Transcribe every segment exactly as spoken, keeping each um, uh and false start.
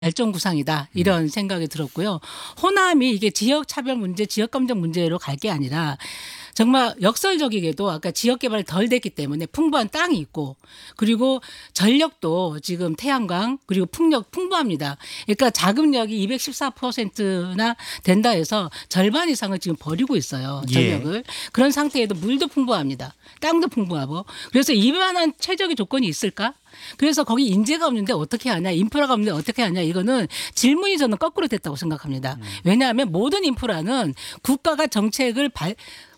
발전구상이다 이런 음. 생각이 들었고요. 호남이 이게 지역차별 문제, 지역감정 문제로 갈 게 아니라 정말 역설적이게도 아까 지역개발이 덜 됐기 때문에 풍부한 땅이 있고 그리고 전력도 지금 태양광 그리고 풍력 풍부합니다. 그러니까 자금력이 이백십사 퍼센트나 된다 해서 절반 이상을 지금 버리고 있어요. 전력을. 예. 그런 상태에도 물도 풍부합니다. 땅도 풍부하고. 그래서 이만한 최적의 조건이 있을까? 그래서 거기 인재가 없는데 어떻게 하냐, 인프라가 없는데 어떻게 하냐, 이거는 질문이 저는 거꾸로 됐다고 생각합니다. 음. 왜냐하면 모든 인프라는 국가가 정책을 발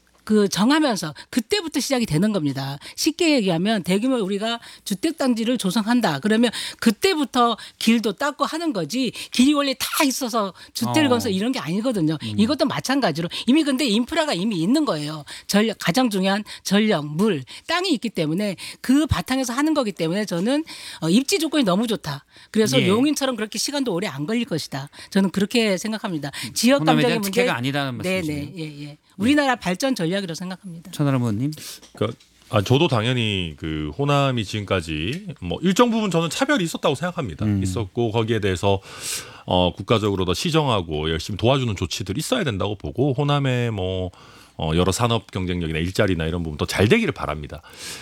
그 정하면서 그때부터 시작이 되는 겁니다. 쉽게 얘기하면 대규모 우리가 주택단지를 조성한다. 그러면 그때부터 길도 닦고 하는 거지 길이 원래 다 있어서 주택을 어. 건설 이런 게 아니거든요. 음. 이것도 마찬가지로 이미 근데 인프라가 이미 있는 거예요. 전력 가장 중요한 전력, 물, 땅이 있기 때문에 그 바탕에서 하는 거기 때문에 저는 입지 조건이 너무 좋다. 그래서 예. 용인처럼 그렇게 시간도 오래 안 걸릴 것이다. 저는 그렇게 생각합니다. 지역 감정의 문제 특혜가 아니다는 말씀이시죠. 네네. 예, 예. 우리나라 발전 전략이라고 생각합니다. 천하람 의원님. 그러니까 아, 저도 당연히 그 호남이 지금까지 뭐 일정 부분 저는 차별이 있었다고 생각합니다. 음. 있었고 거기에 대해서 어, 국가적으로 더 시정하고 열심히 도와주는 조치들이 있어야 된다고 보고 호남의 뭐 어, 여러 산업 경쟁력이나 일자리나 이런 부분 더 잘 되기를 바랍니다.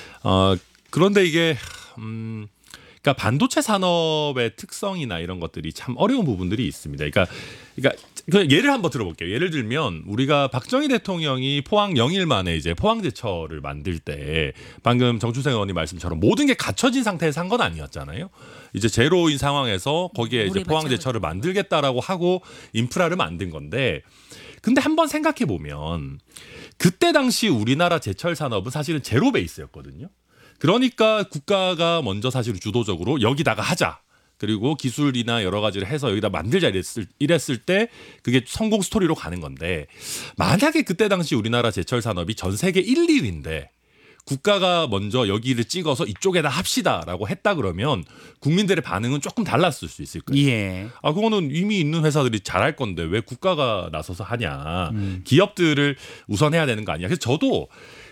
어, 그런데 이게 음. 그러니까 반도체 산업의 특성이나 이런 것들이 참 어려운 부분들이 있습니다. 그러니까, 그러니까 예를 한번 들어볼게요. 예를 들면 우리가 박정희 대통령이 포항 영일 만에 이제 포항제철을 만들 때 방금 정춘생 의원님 말씀처럼 모든 게 갖춰진 상태에서 한 건 아니었잖아요. 이제 제로인 상황에서 거기에 이제 포항제철을 만들겠다라고 하고 인프라를 만든 건데, 근데 한번 생각해 보면 그때 당시 우리나라 제철 산업은 사실은 제로 베이스였거든요. 그러니까 국가가 먼저 사실 주도적으로 여기다가 하자. 그리고 기술이나 여러 가지를 해서 여기다 만들자 이랬을, 이랬을 때 그게 성공 스토리로 가는 건데, 만약에 그때 당시 우리나라 제철 산업이 전 세계 일, 이 위인데 국가가 먼저 여기를 찍어서 이쪽에다 합시다라고 했다 그러면 국민들의 반응은 조금 달랐을 수 있을 거예요. 예. 아, 그거는 이미 있는 회사들이 잘할 건데 왜 국가가 나서서 하냐. 음. 기업들을 우선해야 되는 거 아니야. 그래서 저도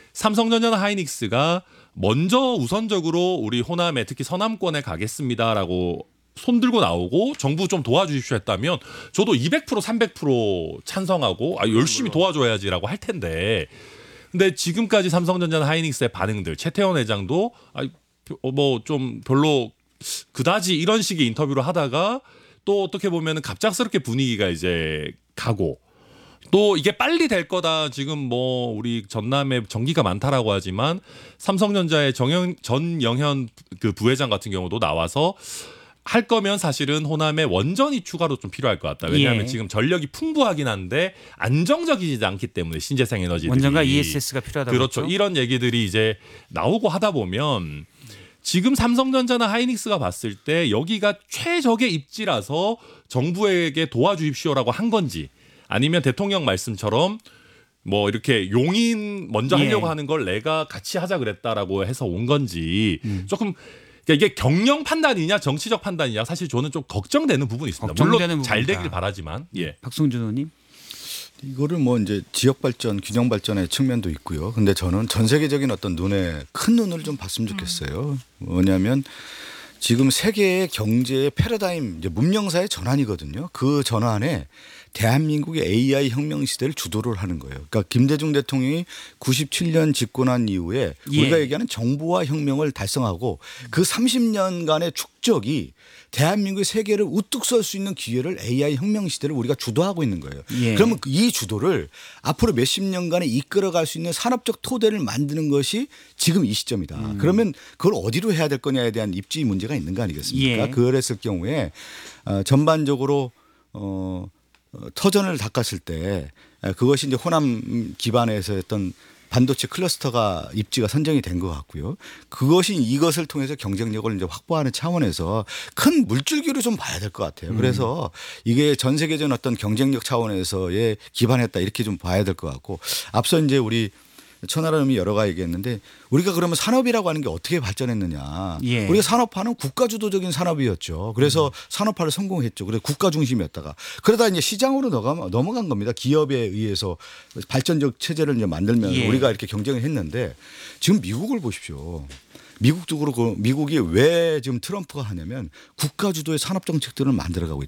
삼성전자나 하이닉스가 먼저 우선적으로 우리 호남에 특히 서남권에 가겠습니다라고 손들고 나오고 정부 좀 도와주십시오 했다면 저도 이백 퍼센트 삼백 퍼센트 찬성하고 아, 열심히 도와줘야지라고 할 텐데, 근데 지금까지 삼성전자나 하이닉스의 반응들, 최태원 회장도 아, 뭐 좀 별로 그다지 이런 식의 인터뷰를 하다가 또 어떻게 보면은 갑작스럽게 분위기가 이제 가고, 또 이게 빨리 될 거다. 지금 뭐 우리 전남에 전기가 많다라고 하지만 삼성전자의 정영, 전영현 그 부회장 같은 경우도 나와서 할 거면 사실은 호남에 원전이 추가로 좀 필요할 것 같다. 왜냐하면 예. 지금 전력이 풍부하긴 한데 안정적이지 않기 때문에 신재생 에너지들이 원전과 이에스에스가 필요하다고 그렇죠. 그렇죠? 이런 얘기들이 이제 나오고 하다 보면 지금 삼성전자나 하이닉스가 봤을 때 여기가 최적의 입지라서 정부에게 도와주십시오라고 한 건지, 아니면 대통령 말씀처럼 뭐 이렇게 용인 먼저 하려고 예. 하는 걸 내가 같이 하자 그랬다라고 해서 온 건지 음. 조금, 그러니까 이게 경영 판단이냐 정치적 판단이냐 사실 저는 좀 걱정되는 부분이 있습니다. 물론 잘 되길 바라지만. 예. 박성준 의원님. 이거를 뭐 이제 지역 발전, 균형 발전의 측면도 있고요. 근데 저는 전 세계적인 어떤 눈에 큰 눈을 좀 봤으면 좋겠어요. 뭐냐면 지금 세계의 경제의 패러다임, 이제 문명사의 전환이거든요. 그 전환에 대한민국의 에이아이 혁명 시대를 주도를 하는 거예요. 그러니까 김대중 대통령이 구십칠 년 집권한 이후에 예. 우리가 얘기하는 정보화 혁명을 달성하고 그 삼십 년간의 축적이 대한민국의 세계를 우뚝 설 수 있는 기회를 에이아이 혁명 시대를 우리가 주도하고 있는 거예요. 예. 그러면 이 주도를 앞으로 몇십 년간에 이끌어갈 수 있는 산업적 토대를 만드는 것이 지금 이 시점이다. 음. 그러면 그걸 어디로 해야 될 거냐에 대한 입지 문제가 있는 거 아니겠습니까? 예. 그랬을 경우에 전반적으로 어 터전을 닦았을 때 그것이 이제 호남 기반에서 했던 반도체 클러스터가 입지가 선정이 된 것 같고요. 그것이 이것을 통해서 경쟁력을 이제 확보하는 차원에서 큰 물줄기로 좀 봐야 될 것 같아요. 그래서 이게 전 세계적인 어떤 경쟁력 차원에서의 기반했다 이렇게 좀 봐야 될 것 같고, 앞서 이제 우리 천하람이 여러 가지 얘기했는데 우리가 그러면 산업이라고 하는 게 어떻게 발전했느냐. 예. 우리가 산업화는 국가주도적인 산업이었죠. 그래서 음. 산업화를 성공했죠. 그래서 국가 중심이었다가 그러다 이제 시장으로 넘어간 겁니다. 기업에 의해서 발전적 체제를 이제 만들면서 예. 우리가 이렇게 경쟁을 했는데 지금 미국을 보십시오. 미국 쪽으로 그 미국이 왜 지금 트럼프가 하냐면 국가 주도의 산업 정책들을 만들어가고